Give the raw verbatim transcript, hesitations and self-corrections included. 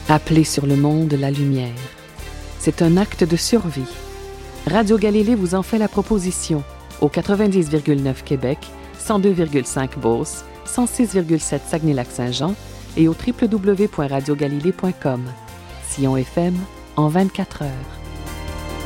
Appeler sur le monde la lumière. C'est un acte de survie. Radio Galilée vous en fait la proposition au quatre-vingt-dix virgule neuf Québec, cent deux virgule cinq Beauce, cent six virgule sept Saguenay-Lac-Saint-Jean et au w w w point radio galilée point com. Sion F M en vingt-quatre heures.